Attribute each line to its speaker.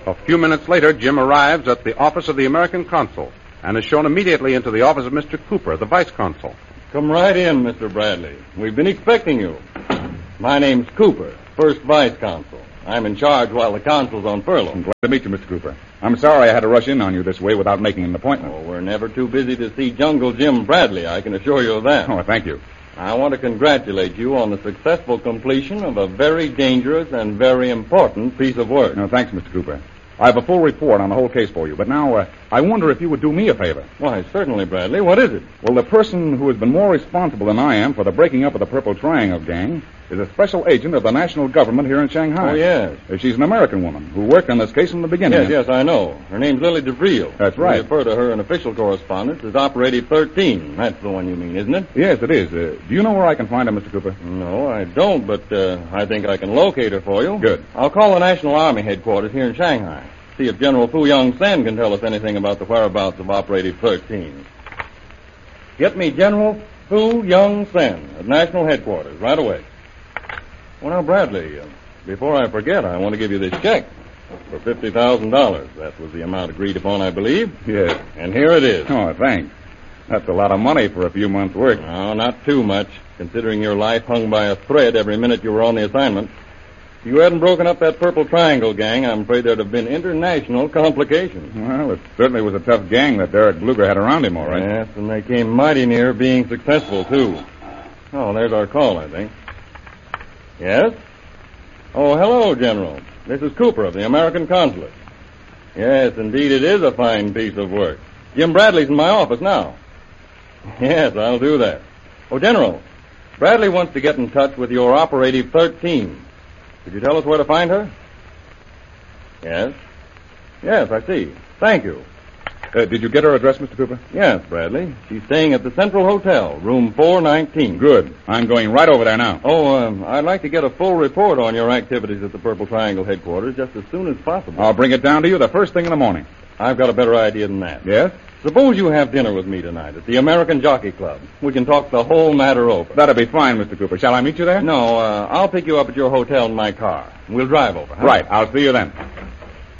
Speaker 1: A few minutes later, Jim arrives at the office of the American consul and is shown immediately into the office of Mr. Cooper, the vice consul.
Speaker 2: Come right in, Mr. Bradley. We've been expecting you. My name's Cooper, first vice consul. I'm in charge while the consul's on furlough.
Speaker 3: I'm glad to meet you, Mr. Cooper. I'm sorry I had to rush in on you this way without making an appointment.
Speaker 2: Oh, we're never too busy to see Jungle Jim Bradley, I can assure you of that.
Speaker 3: Oh, thank you.
Speaker 2: I want to congratulate you on the successful completion of a very dangerous and very important piece of work.
Speaker 3: No, thanks, Mr. Cooper. I have a full report on the whole case for you, but now I wonder if you would do me a favor.
Speaker 2: Why, certainly, Bradley. What is it?
Speaker 3: Well, the person who has been more responsible than I am for the breaking up of the Purple Triangle gang is a special agent of the national government here in Shanghai.
Speaker 2: Oh, yes.
Speaker 3: She's an American woman who worked on this case from the beginning.
Speaker 2: Yes, I know. Her name's Lily DeVril.
Speaker 3: That's right.
Speaker 2: We refer to her in official correspondence as Operative 13. That's the one you mean, isn't it?
Speaker 3: Yes, it is. Do you know where I can find her, Mr. Cooper?
Speaker 2: No, I don't, but I think I can locate her for you.
Speaker 3: Good.
Speaker 2: I'll call the National Army headquarters here in Shanghai. See if General Fu Yong Sen can tell us anything about the whereabouts of Operative 13. Get me General Fu Yong Sen at National Headquarters right away. Well, now, Bradley, before I forget, I want to give you this check for $50,000. That was the amount agreed upon, I believe.
Speaker 3: Yes.
Speaker 2: And here it is.
Speaker 3: Oh, thanks. That's a lot of money for a few months' work.
Speaker 2: No, not too much, considering your life hung by a thread every minute you were on the assignment. If you hadn't broken up that Purple Triangle gang, I'm afraid there'd have been international complications.
Speaker 3: Well, it certainly was a tough gang that Derek Bluger had around him, all right.
Speaker 2: Yes, and they came mighty near being successful, too. Oh, there's our call, I think. Yes? Oh, hello, General. This is Cooper of the American Consulate. Yes, indeed, it is a fine piece of work. Jim Bradley's in my office now. Yes, I'll do that. Oh, General, Bradley wants to get in touch with your Operative 13. Could you tell us where to find her? Yes. Yes, I see. Thank you.
Speaker 3: Did you get her address, Mr. Cooper?
Speaker 2: Yes, Bradley. She's staying at the Central Hotel, room 419.
Speaker 3: Good. I'm going right over there now.
Speaker 2: Oh, I'd like to get a full report on your activities at the Purple Triangle headquarters just as soon as possible.
Speaker 3: I'll bring it down to you the first thing in the morning.
Speaker 2: I've got a better idea than that.
Speaker 3: Yes?
Speaker 2: Suppose you have dinner with me tonight at the American Jockey Club. We can talk the whole matter over.
Speaker 3: That'll be fine, Mr. Cooper. Shall I meet you there?
Speaker 2: No, I'll pick you up at your hotel in my car. We'll drive over, huh?
Speaker 3: Right. I'll see you then.